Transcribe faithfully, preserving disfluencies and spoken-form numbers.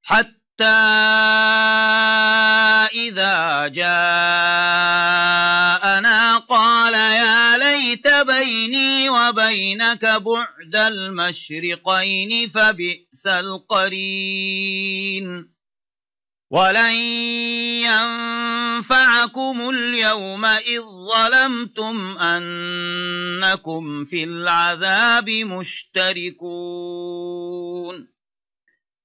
حتى إذا جاءنا قال يا ليت بيني وبينك بعد المشرقين فبئس القرين ولن ينفعكم اليوم إذ ظلمتم أنكم في العذاب مشتركون